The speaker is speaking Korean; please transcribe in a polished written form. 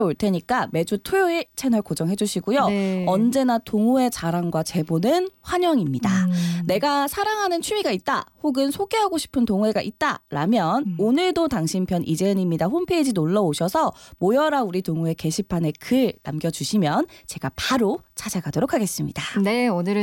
올 테니까 매주 토요일 채널 고정해 주시고요. 네. 언제나 동호회 자랑과 제보는 환영입니다. 내가 사랑하는 취미가 있다 혹은 소개하고 싶은 동호회가 있다라면 오늘도 당신 편 이재은입니다 홈페이지 놀러 오셔서 모여라 우리 동호회 게시판에 글 남겨주시면 제가 바로 찾아가도록 하겠습니다. 네, 오늘은